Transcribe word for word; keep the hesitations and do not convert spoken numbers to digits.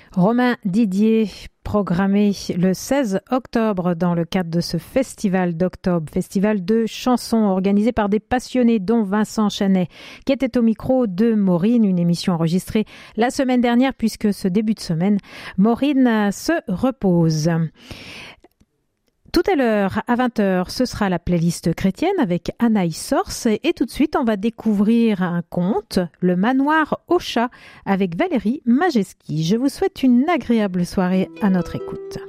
Romain Didier, programmé le seize octobre dans le cadre de ce festival d'octobre, festival de chansons organisé par des passionnés dont Vincent Chanet, qui était au micro de Maureen, une émission enregistrée la semaine dernière puisque ce début de semaine, Maureen se repose. Tout à l'heure, à vingt heures, ce sera la playlist chrétienne avec Anaïs Source. Et tout de suite, on va découvrir un conte, Le Manoir au chat, avec Valérie Majeski. Je vous souhaite une agréable soirée à notre écoute.